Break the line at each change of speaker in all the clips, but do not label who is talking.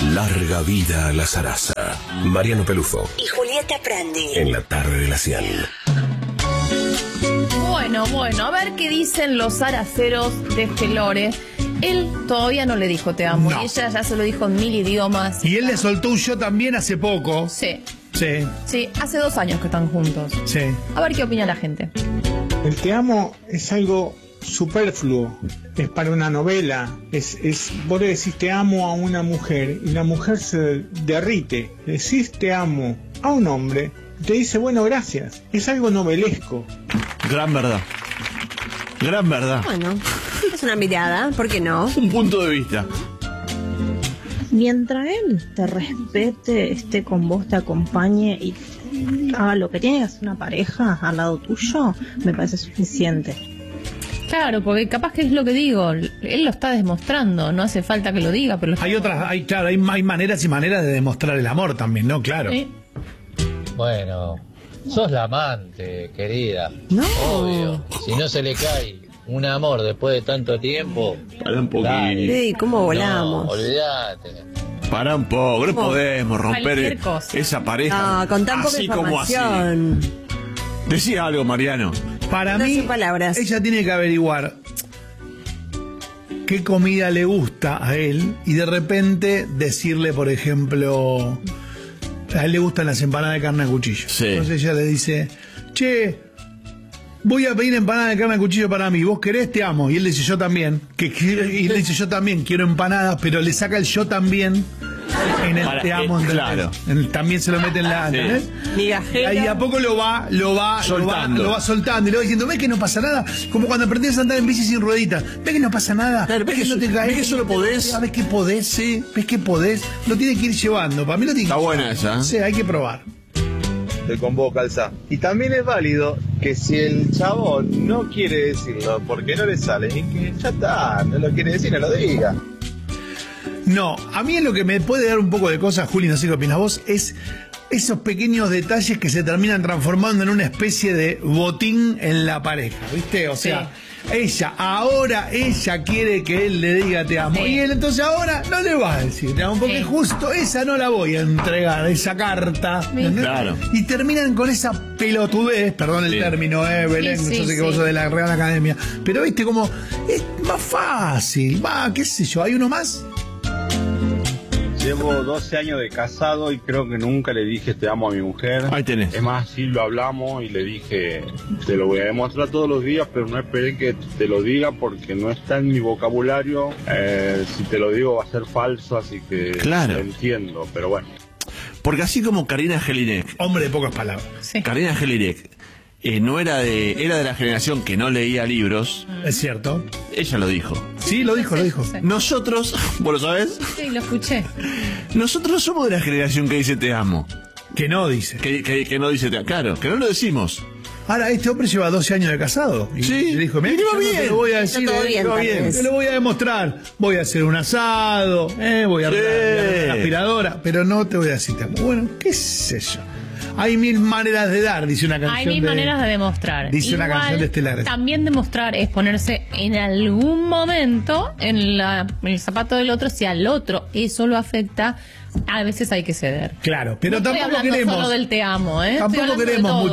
Larga vida a la zaraza. Mariano Pelufo
y Julieta Prandi.
En la tarde de la 100.
Bueno, a ver qué dicen los zaraceros de este lore. Él todavía no le dijo te amo, y ella ya se lo dijo en 1000 idiomas.
Y él le soltó un yo también hace poco.
Sí, hace 2 años que están juntos.
Sí.
A ver qué opina la gente.
El te amo es algo superfluo, es para una novela, vos le decís te amo a una mujer y la mujer se derrite. Decís te amo a un hombre y te dice bueno, gracias. Es algo novelesco.
Gran verdad.
Bueno, es una mirada, ¿por qué no?
Un punto de vista.
Mientras él te respete, esté con vos, te acompañe y haga lo que tiene que hacer una pareja al lado tuyo, me parece suficiente.
Claro, porque capaz que es lo que digo, él lo está demostrando, no hace falta que lo diga, pero
hay maneras y maneras de demostrar el amor también, ¿no? Claro.
Sí.
Bueno, sos la amante, querida.
No.
Obvio. Si no se le cae un amor después de tanto tiempo.
Para un poquito.
Sí, ¿cómo volamos?
No, olvídate.
Para un poco, no podemos romper esa pareja.
No, con tan poca
así como así.
información.
Decía algo, Mariano.
Para
No
mí,
sé palabras.
ella tiene que averiguar qué comida le gusta a él y de repente decirle, por ejemplo, a él le gustan las empanadas de carne a cuchillo.
Sí.
Entonces ella le dice, che, voy a pedir empanadas de carne a cuchillo para mí, ¿vos querés? Te amo. Y él dice, yo también. Y él dice, yo también quiero empanadas, pero le saca el yo también en el te amo.
Claro.
También se lo mete en la... ¿entendés?
Migajera.
Y a poco lo va soltando y lo va diciendo, ves que no pasa nada, como cuando aprendés a andar en bici sin rueditas, ves que no pasa nada,
claro, ves que
no te caes,
ves que solo podés,
ves que podés, sí, ves que podés, lo tiene que ir llevando, para mí lo tiene
está
que
buena esa, ¿eh?
Sí, hay que probar.
Te convoca alza. Y también es válido que si el chabón no quiere decirlo porque no le sale, y que ya está, no lo quiere decir, no lo diga.
No, a mí es lo que me puede dar un poco de cosas, Juli, no sé qué opinas vos, es esos pequeños detalles que se terminan transformando en una especie de botín en la pareja, ¿viste? O sea, ella quiere que él le diga te amo, y él entonces ahora no le va a decir te amo, porque justo esa no la voy a entregar, esa carta.
Claro.
Y terminan con esa pelotudez, perdón el término, Belén, yo sé que vos sos de la Real Academia, pero viste como es más fácil, qué sé yo, ¿hay uno más?
Llevo 12 años de casado y creo que nunca le dije te amo a mi mujer.
Ahí tenés.
Es más, sí lo hablamos y le dije te lo voy a demostrar todos los días, pero no esperé que te lo diga porque no está en mi vocabulario. Si te lo digo va a ser falso, así que
claro.
Lo entiendo, pero bueno.
Porque así como Karina Jelinek,
hombre de pocas palabras.
Sí.
Karina Jelinek no era de la generación que no leía libros.
Es cierto.
Ella lo dijo.
Sí, lo dijo.
Sí.
Nosotros, ¿vos lo sabés?
Sí, lo escuché.
Nosotros somos de la generación que dice te amo.
Que no dice.
Que no dice te amo. Claro, que no lo decimos.
Ahora, este hombre lleva 12 años de casado. Y le dijo, mira, yo no te lo voy a decir, te lo voy a demostrar. Voy a hacer un asado, voy a arreglar la aspiradora, pero no te voy a decir te amo. Bueno, qué sé yo. Hay 1000 maneras de dar, dice una canción.
Hay 1000 maneras de demostrar.
Dice una canción de Estelares.
También demostrar es ponerse en algún momento en el zapato del otro. Si al otro eso lo afecta, a veces hay que ceder.
Claro, pero
no
tampoco queremos.
Solo del te amo,
Tampoco queremos,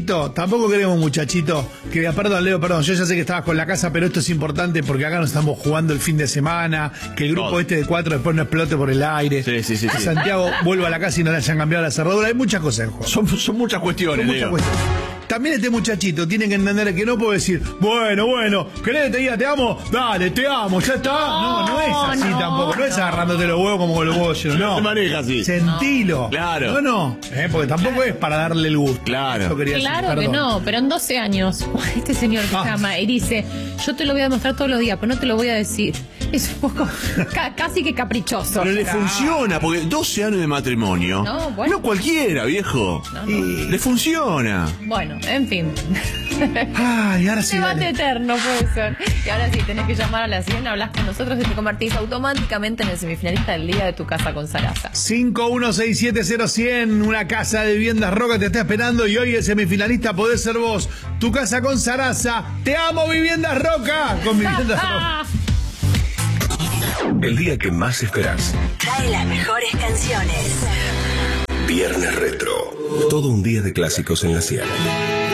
muchachito, que perdón, Leo, yo ya sé que estabas con la casa, pero esto es importante porque acá nos estamos jugando el fin de semana, que el grupo de 4 después no explote por el aire.
Sí.
Que Santiago vuelva a la casa y no le hayan cambiado la cerradura. Hay muchas cosas en juego.
Son muchas cuestiones, Leo.
También este muchachito tiene que entender que no puedo decir, bueno, ¿querés que te diga te amo? Dale, te amo, ya está. No es así tampoco. No es agarrándote los huevos como con los huevos llenos. No.
Se maneja así.
Sentilo.
Claro.
No. Porque tampoco es para darle el gusto.
Claro.
Claro que no, pero en 12 años, este señor que se llama y dice, yo te lo voy a demostrar todos los días, pero no te lo voy a decir. Es un poco casi que caprichoso.
Pero le funciona, porque 12 años de matrimonio. No cualquiera, viejo. Le funciona.
Bueno, en fin.
Ay, ahora sí.
Debate eterno puede ser. Y ahora sí, tenés que llamar a la 100, hablas con nosotros y te convertís automáticamente en el semifinalista del día de Tu Casa con Sarasa.
51670100, una casa de viviendas Roca te está esperando y hoy el semifinalista podés ser vos. Tu Casa con Sarasa. Te amo, Viviendas Roca. Con Viviendas Roca.
El día que más esperás.
Trae las mejores canciones.
Viernes Retro. Todo un día de clásicos en la Ciudad.